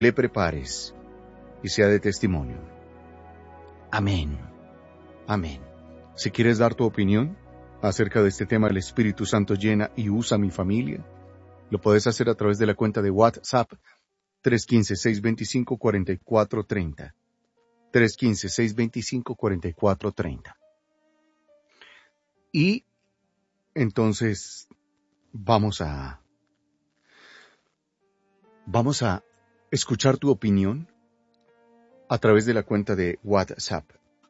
le prepares y sea de testimonio. Amén. Amén. Si quieres dar tu opinión acerca de este tema, el Espíritu Santo llena y usa mi familia, lo puedes hacer a través de la cuenta de WhatsApp 315-625-4430. 315-625-4430. Y entonces vamos a escuchar tu opinión a través de la cuenta de WhatsApp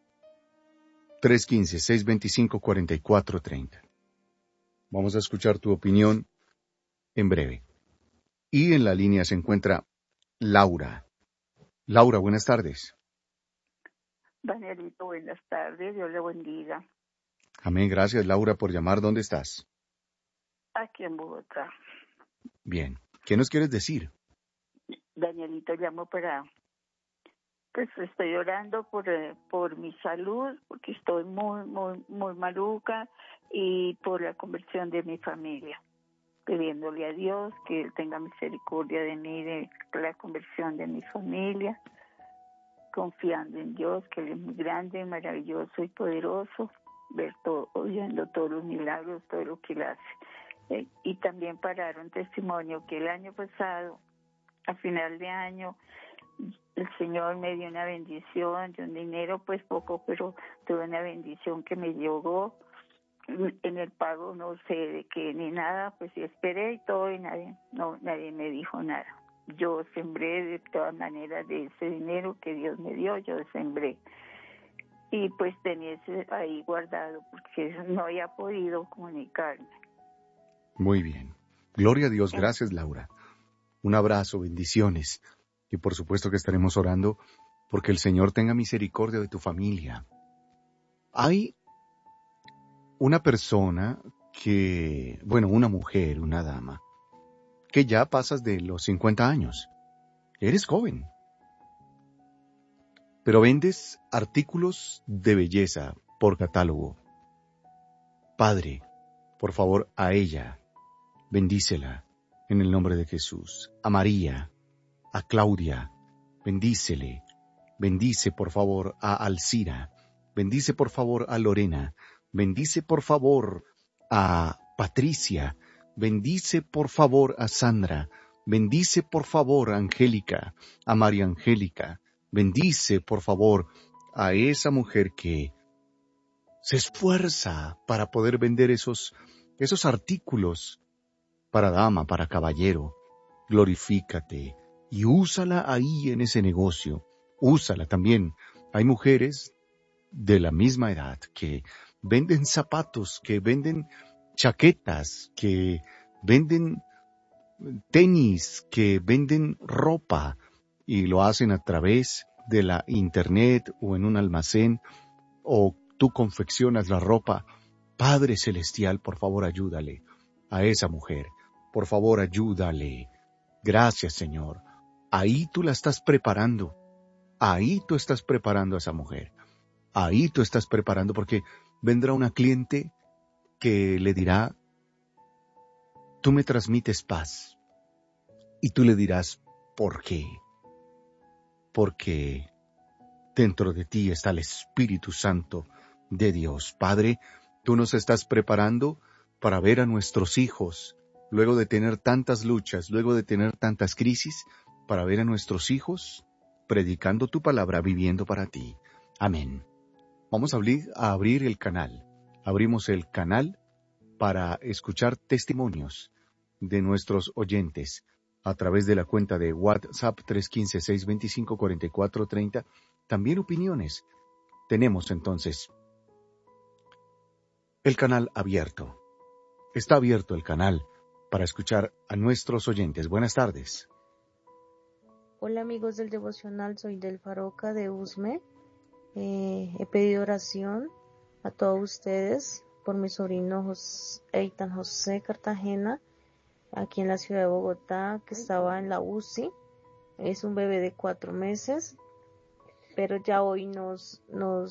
315-625-4430. Vamos a escuchar tu opinión en breve. Y en la línea se encuentra Laura. Laura, buenas tardes. Danielito, buenas tardes, Dios le bendiga. Amén, gracias Laura por llamar. ¿Dónde estás? Aquí en Bogotá. Bien, ¿qué nos quieres decir? Danielito, llamo pues estoy orando por mi salud, porque estoy muy maluca, y por la conversión de mi familia, pidiéndole a Dios que Él tenga misericordia de mí, de la conversión de mi familia, confiando en Dios, que Él es muy grande, maravilloso y poderoso, oyendo todos los milagros, todo lo que Él hace. Y también para dar un testimonio que el año pasado, a final de año, el Señor me dio una bendición de un dinero, pues poco, pero tuve una bendición que me llegó en el pago, no sé de qué ni nada, pues sí esperé y todo, y nadie me dijo nada. Yo sembré de todas maneras de ese dinero que Dios me dio, yo sembré. Y pues tenía ese ahí guardado porque no había podido comunicarme. Muy bien. Gloria a Dios. Gracias, Laura. Un abrazo, bendiciones. Y por supuesto que estaremos orando porque el Señor tenga misericordia de tu familia. Hay una persona una mujer, una dama, que ya pasas de los 50 años. Eres joven. Pero vendes artículos de belleza por catálogo. Padre, por favor, a ella, bendícela en el nombre de Jesús. A María, a Claudia, bendícele. Bendice, por favor, a Alcira. Bendice, por favor, a Lorena. Bendice, por favor, a Patricia. Bendice, por favor, a Sandra. Bendice, por favor, a Angélica, a María Angélica. Bendice, por favor, a esa mujer que se esfuerza para poder vender esos artículos para dama, para caballero. Glorifícate y úsala ahí en ese negocio. Úsala también. Hay mujeres de la misma edad que venden zapatos, que venden chaquetas, que venden tenis, que venden ropa y lo hacen a través de la internet o en un almacén, o tú confeccionas la ropa. Padre Celestial, por favor, ayúdale a esa mujer. Por favor, ayúdale. Gracias, Señor. Ahí tú la estás preparando. Ahí tú estás preparando a esa mujer. Ahí tú estás preparando, porque vendrá una cliente que le dirá: tú me transmites paz. Y tú le dirás: ¿por qué? Porque dentro de ti está el Espíritu Santo de Dios. Padre, tú nos estás preparando para ver a nuestros hijos, luego de tener tantas luchas, luego de tener tantas crisis, para ver a nuestros hijos predicando tu palabra, viviendo para ti. Amén. Vamos a abrir el canal. Abrimos el canal para escuchar testimonios de nuestros oyentes a través de la cuenta de WhatsApp 315-625-4430. También opiniones. Tenemos entonces el canal abierto. Está abierto el canal para escuchar a nuestros oyentes. Buenas tardes. Hola amigos del devocional, soy Del Faroca de Usme. He pedido oración a todos ustedes por mi sobrino Eitan José Cartagena, aquí en la ciudad de Bogotá, que estaba en la UCI. Es un bebé de 4 meses, pero ya hoy nos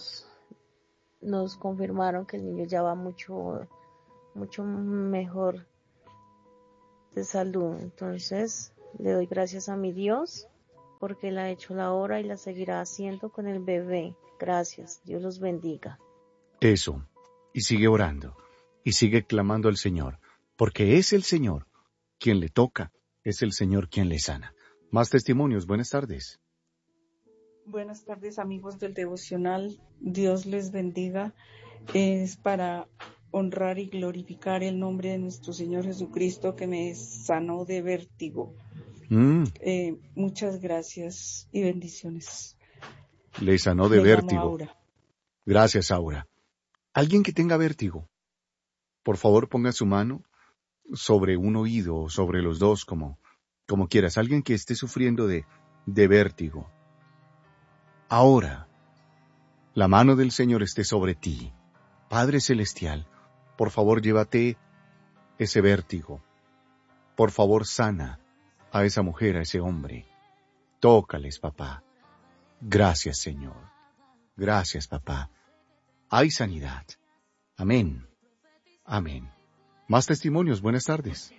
confirmaron que el niño ya va mucho mejor de salud. Entonces le doy gracias a mi Dios porque Él ha hecho la obra y la seguirá haciendo con el bebé. Gracias, Dios los bendiga. Eso. Y sigue orando. Y sigue clamando al Señor. Porque es el Señor quien le toca. Es el Señor quien le sana. Más testimonios. Buenas tardes. Buenas tardes, amigos del devocional. Dios les bendiga. Es para honrar y glorificar el nombre de nuestro Señor Jesucristo que me sanó de vértigo. Muchas gracias y bendiciones. Le sanó de Me llamo vértigo. Aura. Gracias, Aura. Alguien que tenga vértigo, por favor ponga su mano sobre un oído o sobre los dos, como quieras. Alguien que esté sufriendo de vértigo. Ahora, la mano del Señor esté sobre ti. Padre Celestial, por favor llévate ese vértigo. Por favor sana a esa mujer, a ese hombre. Tócales, papá. Gracias, Señor. Gracias, papá. Hay sanidad. Amén. Amén. Más testimonios. Buenas tardes.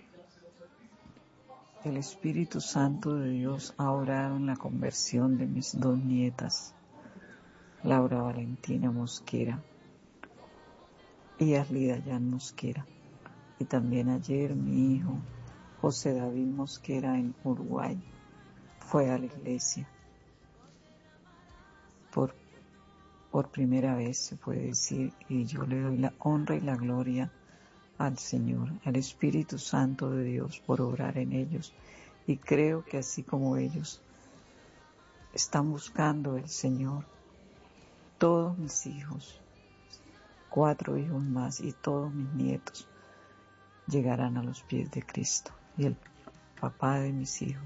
El Espíritu Santo de Dios ha obrado en la conversión de mis dos nietas, Laura Valentina Mosquera y Arlida Jan Mosquera. Y también ayer mi hijo, José David Mosquera, en Uruguay, fue a la iglesia. Por primera vez se puede decir, y yo le doy la honra y la gloria al Señor, al Espíritu Santo de Dios por obrar en ellos. Y creo que así como ellos están buscando el Señor, todos mis hijos, 4 hijos más y todos mis nietos llegarán a los pies de Cristo y el papá de mis hijos.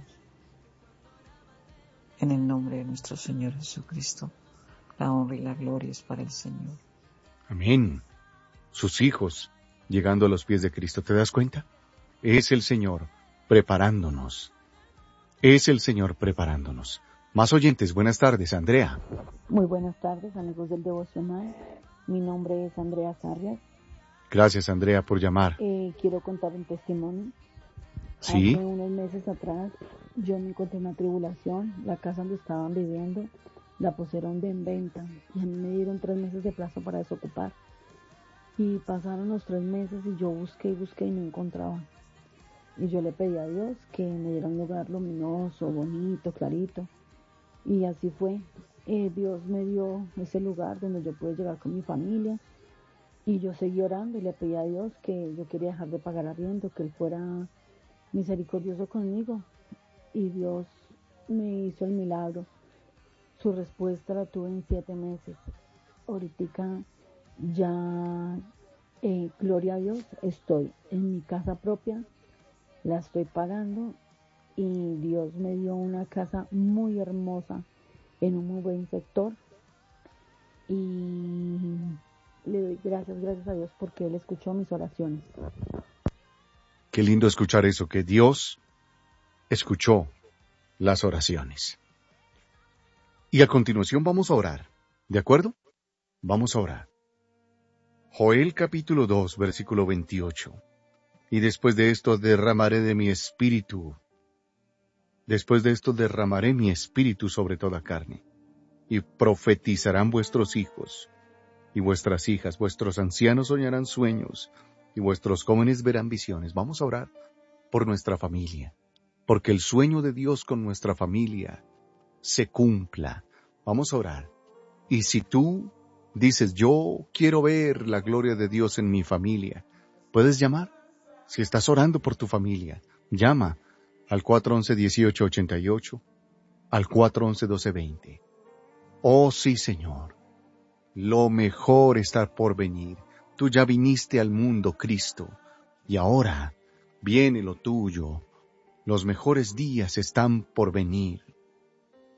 En el nombre de nuestro Señor Jesucristo, la honra y la gloria es para el Señor. Amén. Sus hijos llegando a los pies de Cristo. ¿Te das cuenta? Es el Señor preparándonos. Es el Señor preparándonos. Más oyentes, buenas tardes, Andrea. Muy buenas tardes, amigos del devocional. Mi nombre es Andrea Sarrias. Gracias, Andrea, por llamar. Quiero contar un testimonio. ¿Sí? Hace unos meses atrás yo me encontré en una tribulación. La casa donde estaban viviendo la pusieron en venta y a mí me dieron 3 meses de plazo para desocupar. Y pasaron los 3 meses y yo busqué y no encontraba. Y yo le pedí a Dios que me diera un lugar luminoso, bonito, clarito. Y así fue. Dios me dio ese lugar donde yo pude llegar con mi familia. Y yo seguí orando y le pedí a Dios que yo quería dejar de pagar arriendo, que Él fuera misericordioso conmigo. Y Dios me hizo el milagro. Su respuesta la tuve en 7 meses. Ahorita ya, gloria a Dios, estoy en mi casa propia, la estoy pagando y Dios me dio una casa muy hermosa en un muy buen sector y le doy gracias a Dios porque Él escuchó mis oraciones. Qué lindo escuchar eso, que Dios escuchó las oraciones. Y a continuación vamos a orar, ¿de acuerdo? Vamos a orar. Joel capítulo 2, versículo 28. Y después de esto derramaré de mi espíritu. Después de esto derramaré mi espíritu sobre toda carne. Y profetizarán vuestros hijos y vuestras hijas. Vuestros ancianos soñarán sueños y vuestros jóvenes verán visiones. Vamos a orar por nuestra familia. Porque el sueño de Dios con nuestra familia se cumpla. Vamos a orar. Y si tú dices, yo quiero ver la gloria de Dios en mi familia, puedes llamar. Si estás orando por tu familia, llama al 411-1888, al 411-1220. Oh sí, Señor, lo mejor está por venir. Tú ya viniste al mundo, Cristo, y ahora viene lo tuyo. Los mejores días están por venir.